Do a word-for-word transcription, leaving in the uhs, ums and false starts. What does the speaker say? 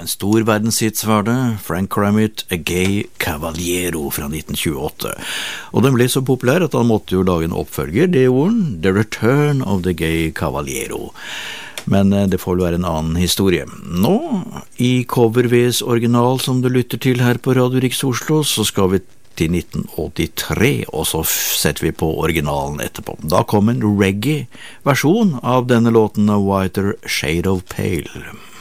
en stor verdenshits var det, Frank Kramit, A Gay Cavaliero fra nitten tjueåtte. Og den ble så populær at han måtte jo lage en oppfølger, det orden, The Return of the Gay Cavaliero. Men det får vel være en annen historie. Nå, i Cover-Vs original som du lytter til her på Radio Riks Oslo, så skal vi til nitten åttitre, og så setter vi på originalen etterpå. Da kom en reggae-versjon av denne låten A Whiter Shade of Pale.